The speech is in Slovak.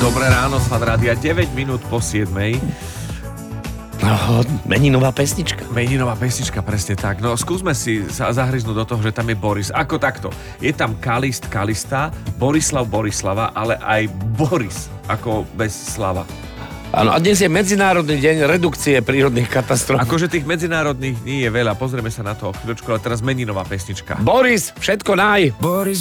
Dobré ráno z Fan Rádia, 9 minút po 7. No, meninová pesnička. Meninová pesnička, presne tak. No, skúsme si zahryznúť do toho, že tam je Boris. Ako takto? Je tam Kalista, Borislava, ale aj Boris, ako bez slava. Áno, a dnes je Medzinárodný deň redukcie prírodných katastrof. Akože tých medzinárodných dní je veľa, pozrieme sa na to o chvíľočku, ale teraz meninová pesnička. Boris, všetko naj. Boris